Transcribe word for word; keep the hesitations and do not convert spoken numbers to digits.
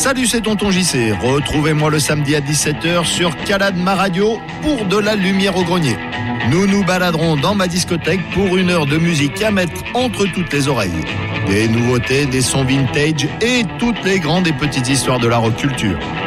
Salut, c'est Tonton J C. Retrouvez-moi le samedi à dix-sept heures sur Calade Ma Radio pour de la lumière au grenier. Nous nous baladerons dans ma discothèque pour une heure de musique à mettre entre toutes les oreilles. Des nouveautés, des sons vintage et toutes les grandes et petites histoires de la rock culture.